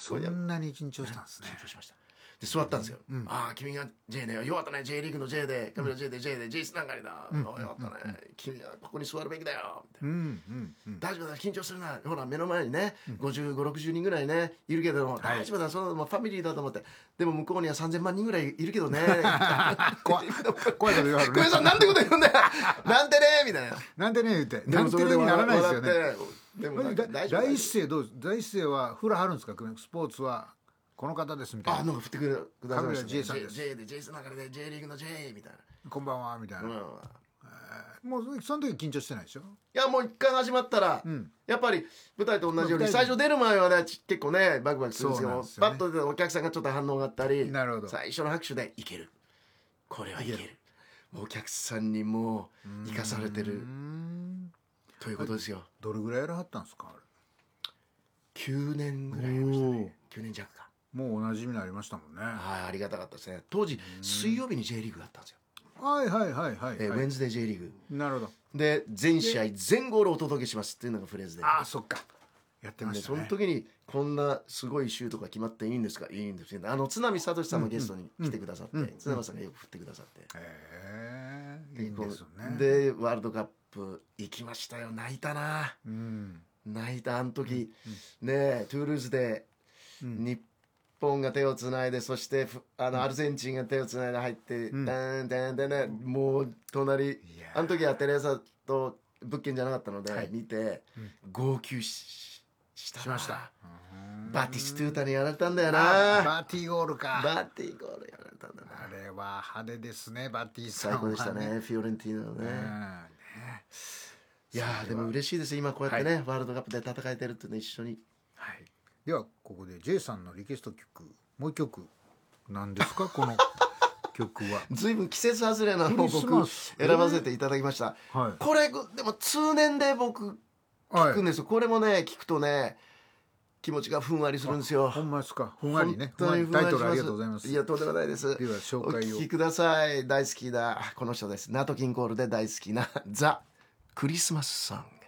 そんなに緊張したんですね。 緊張しました。で座ったんですよ。ああ君が J でよかったね、 J リーグの J でカメラ J で J で J つながりだ、よかったね、君はここに座るべきだよみたいな、大丈夫だ緊張するな、ほら目の前にね55、60人ぐらいねいるけど、大丈夫だ、そのファミリーだと思って、でも向こうには3000万人ぐらいいるけどね怖いこと言われる小林さんなんてこと言うんだよなんてねみたいな、 なんでね言うて、なんてねにならないですよね。 でも第一声どう、第一声はフラ張るんですか、スポーツはこの方ですみたいな。 なんか振ってくださいました、ね、 J さんです。 J で J つながりで J リーグの J みたいな、 こんばんはみたいな、もうその時緊張してないでしょ。 いやもう一回始まったら、やっぱり舞台と同じように最初出る前はね結構ねバクバクするんですけど、パッと出てお客さんがちょっと反応があったり、 なるほど、 最初の拍手でいける、これはいける、もうお客さんにもう生かされてるということですよ。 どれぐらいやらはったんですか。 9年ぐらいやりましたね。9年弱か。 もうおなじみになりましたもんね。 はい、ありがたかったですね。当時水曜日に J リーグだったんですよ。 はい、ウェンズデー J リーグ。 なるほど。 で全試合全ゴールをお届けしますっていうのがフレーズで、 そっか、やってましたね。 その時にこんなすごいシュートが決まっていいんですか、いいんですよ。津波聡さんもゲストに来てくださって、津波さんがよく振ってくださって、 いいんですよね。 でワールドカップ行きましたよ。泣いたな、泣いた。あの時、ねトゥールーズで日本が手をつないで、そしてアルゼンチンが手をつないで入って、ダンダンダンダン、もう隣、あの時はテレサと物件じゃなかったので、見て号泣しました。バティストゥータにやられたんだよな。 バティゴールか。 バティゴールやられたんだな。 あれは派手ですね、バティさん最高でしたね、フィオレンティーナのね。いやでも嬉しいです。今こうやってね、ワールドカップで戦えてるってね、一緒に。 ではここで J さんのリクエスト曲、もう一曲何ですかこの曲は。 随分季節外れなのを僕選ばせていただきました。これでも通年で僕聞くんですよ。これもね聞くとね気持ちがふんわりするんですよ。 ほんまですか。ふんわりね。タイトルありがとうございます。 いやとんでもないです。 では紹介をお聞きください。大好きだこの人です。ナート・キンコールで大好きなザ・クリスマスソング。